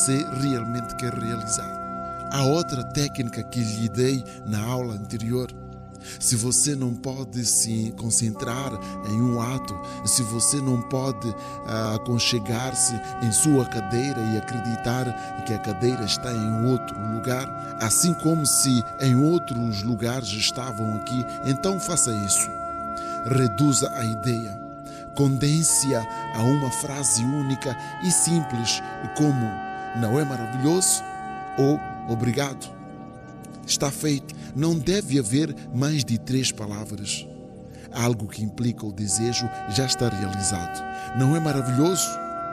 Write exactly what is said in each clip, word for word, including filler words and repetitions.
você realmente quer realizar. A outra técnica que lhe dei na aula anterior: se você não pode se concentrar em um ato, se você não pode uh, aconchegar-se em sua cadeira e acreditar que a cadeira está em outro lugar, assim como se em outros lugares estavam aqui, então faça isso. Reduza a ideia, condense-a a uma frase única e simples, como "não é maravilhoso?" ou "obrigado". Está feito. Não deve haver mais de três palavras. Algo que implica o desejo já está realizado. "Não é maravilhoso?"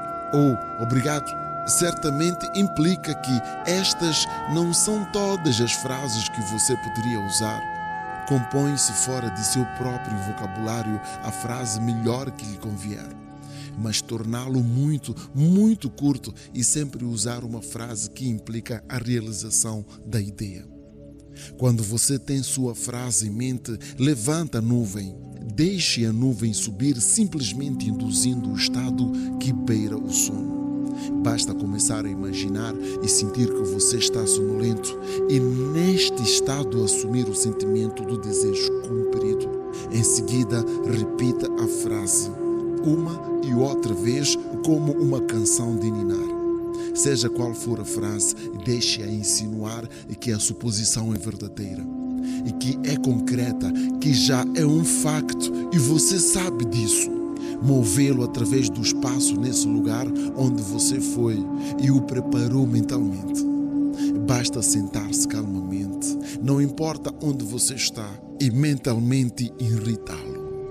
ou "obrigado" certamente implica que estas não são todas as frases que você poderia usar. Compõe-se fora de seu próprio vocabulário a frase melhor que lhe convier, mas torná-lo muito, muito curto e sempre usar uma frase que implica a realização da ideia. Quando você tem sua frase em mente, levanta a nuvem. Deixe a nuvem subir, simplesmente induzindo o estado que beira o sono. Basta começar a imaginar e sentir que você está sonolento e neste estado assumir o sentimento do desejo cumprido. Em seguida, repita a frase uma e outra vez como uma canção de ninar. Seja qual for a frase, deixe-a insinuar que a suposição é verdadeira e que é concreta, que já é um facto e você sabe disso. Movê-lo através do espaço nesse lugar onde você foi e o preparou mentalmente. Basta sentar-se calmamente, não importa onde você está, e mentalmente irritá-lo.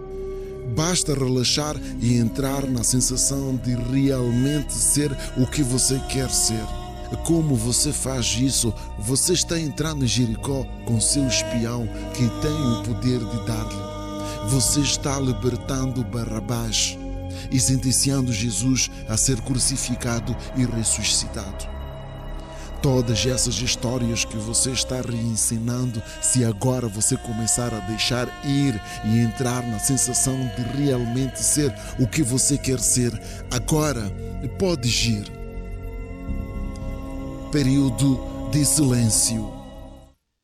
Basta relaxar e entrar na sensação de realmente ser o que você quer ser. Como você faz isso? Você está entrando em Jericó com seu espião que tem o poder de dar-lhe. Você está libertando Barrabás e sentenciando Jesus a ser crucificado e ressuscitado. Todas essas histórias que você está reensinando, se agora você começar a deixar ir e entrar na sensação de realmente ser o que você quer ser, agora pode ir. Período de silêncio.